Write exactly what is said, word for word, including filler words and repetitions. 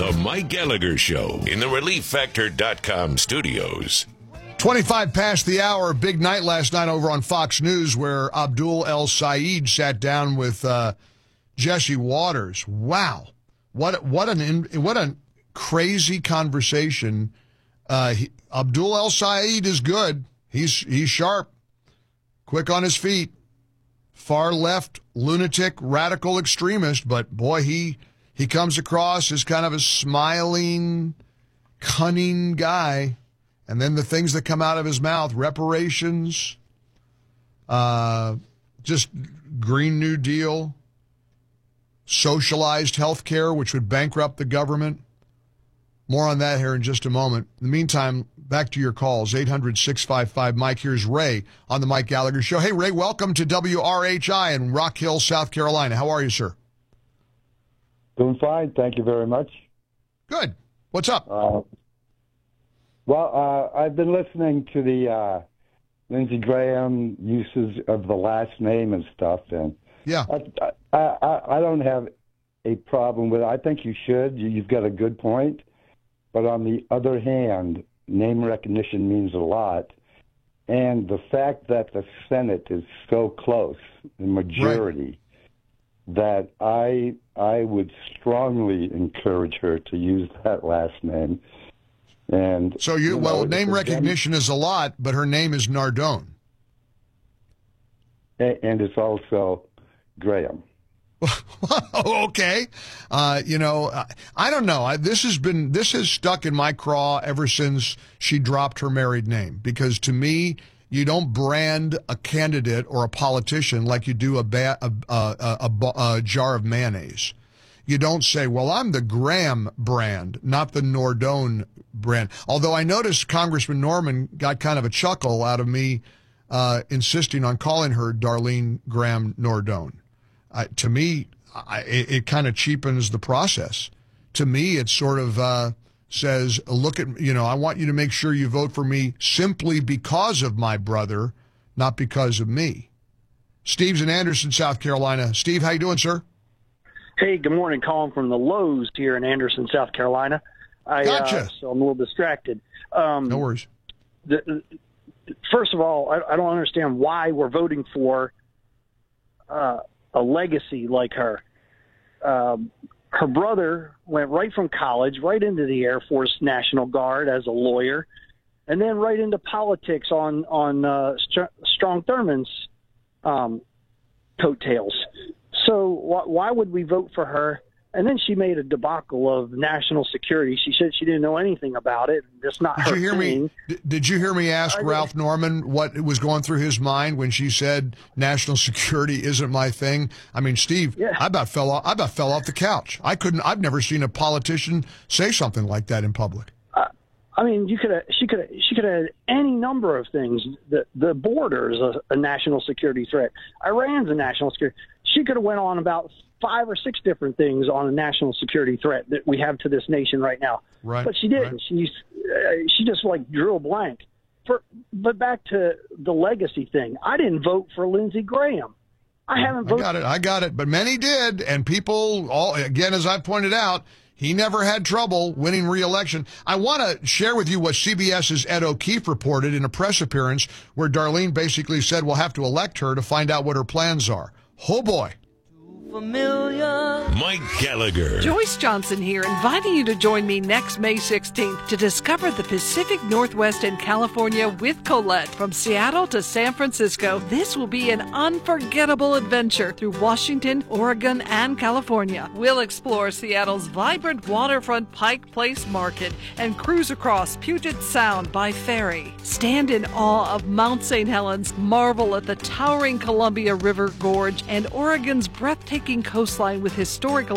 The Mike Gallagher Show in the relief factor dot com studios. twenty-five past the hour. Big night last night over on Fox News where Abdul El Sayed sat down with uh, Jesse Waters. Wow. What what an what a crazy conversation. Uh, he, Abdul El Sayed is good. He's he's sharp, quick on his feet, far left, lunatic, radical extremist. But boy, he he comes across as kind of a smiling, cunning guy. And then the things that come out of his mouth: reparations, uh, just Green New Deal, socialized health care, which would bankrupt the government. More on that here in just a moment. In the meantime, back to your calls, eight hundred, six five five, Mike. Here's Ray on the Mike Gallagher Show. Hey, Ray, welcome to W R H I in Rock Hill, South Carolina. How are you, sir? Doing fine. Thank you very much. Good. What's up? Uh, well, uh, I've been listening to the uh, Lindsey Graham uses of the last name and stuff, and yeah, I, I, I, I don't have a problem with it. I think you should. You, you've got a good point. But on the other hand, name recognition means a lot. And the fact that the Senate is so close, the majority, right, that I I would strongly encourage her to use that last name. And so you, you know, well, name recognition is a lot, but her name is Nardone. And it's also Graham. Okay. Uh, you know, I don't know. I, this has been, this has stuck in my craw ever since she dropped her married name, because to me, you don't brand a candidate or a politician like you do a, ba- a, a, a, a, a jar of mayonnaise. You don't say, well, I'm the Graham brand, not the Nardone brand. Although I noticed Congressman Norman got kind of a chuckle out of me uh, insisting on calling her Darlene Graham Nardone. Uh, to me, I, it, it kind of cheapens the process. To me, it sort of uh, says, look at, you know, I want you to make sure you vote for me simply because of my brother, not because of me. Steve's in Anderson, South Carolina. Steve, how you doing, sir? Hey, good morning. Calling from the Lowe's here in Anderson, South Carolina. I, gotcha. Uh, so I'm a little distracted. Um, no worries. The, first of all, I, I don't understand why we're voting for uh, a legacy like her. Um, her brother went right from college, right into the Air Force National Guard as a lawyer, and then right into politics on, on uh, St- Strom Thurmond's um, coattails. So wh- why would we vote for her? And then she made a debacle of national security. She said she didn't know anything about it. That's not did her you hear thing. Me, did you hear me ask I Ralph did. Norman what was going through his mind when she said national security isn't my thing? I mean, Steve, yeah. I about fell off. I about fell off the couch. I couldn't. I've never seen a politician say something like that in public. Uh, I mean, you could have. She could have. She could have had any number of things. The the border is a, a national security threat. Iran's a national security. She could have went on about five or six different things on a national security threat that we have to this nation right now. Right. But she didn't. Right. She's uh, she just like drew a blank. For but back to the legacy thing. I didn't vote for Lindsey Graham. I haven't voted. I got it. I got it. But many did, and people all again, as I pointed out, he never had trouble winning re-election. I want to share with you what CBS's Ed O'Keefe reported in a press appearance where Darlene basically said we'll have to elect her to find out what her plans are. Oh, boy. Familiar. Mike Gallagher. Joyce Johnson here, inviting you to join me next May sixteenth to discover the Pacific Northwest and California with Colette. From Seattle to San Francisco, this will be an unforgettable adventure through Washington, Oregon, and California. We'll explore Seattle's vibrant waterfront Pike Place Market and cruise across Puget Sound by ferry. Stand in awe of Mount Saint Helens, marvel at the towering Columbia River Gorge, and Oregon's breathtaking coastline with historic